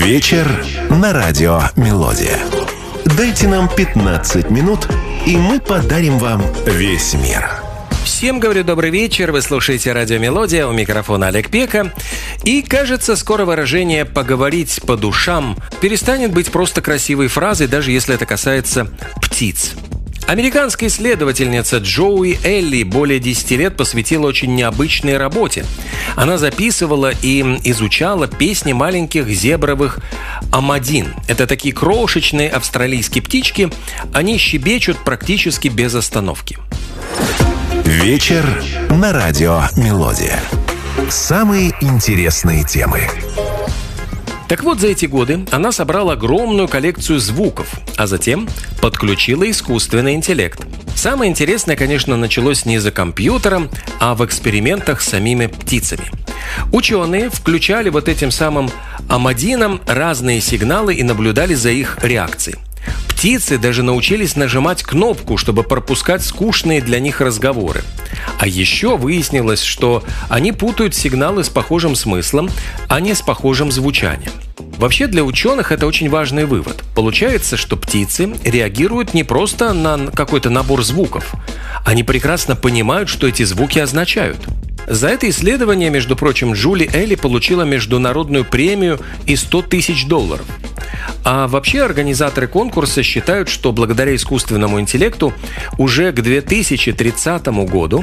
Вечер на радио «Мелодия». Дайте нам 15 минут, и мы подарим вам весь мир. Всем говорю добрый вечер, вы слушаете радио «Мелодия», у микрофона Олег Пека. И кажется, скоро выражение «поговорить по душам» перестанет быть просто красивой фразой, даже если это касается птиц. Американская исследовательница Джоуи Элли более 10 лет посвятила очень необычной работе. Она записывала и изучала песни маленьких зебровых амадин. Это такие крошечные австралийские птички. Они щебечут практически без остановки. Вечер на радио «Мелодия». Самые интересные темы. Так вот, за эти годы она собрала огромную коллекцию звуков, а затем подключила искусственный интеллект. Самое интересное, конечно, началось не за компьютером, а в экспериментах с самими птицами. Ученые включали вот этим самым амадинам разные сигналы и наблюдали за их реакцией. Птицы даже научились нажимать кнопку, чтобы пропускать скучные для них разговоры. А еще выяснилось, что они путают сигналы с похожим смыслом, а не с похожим звучанием. Вообще для ученых это очень важный вывод. Получается, что птицы реагируют не просто на какой-то набор звуков. Они прекрасно понимают, что эти звуки означают. За это исследование, между прочим, Джоуи Элли получила международную премию и $100 тысяч. А вообще организаторы конкурса считают, что благодаря искусственному интеллекту уже к 2030 году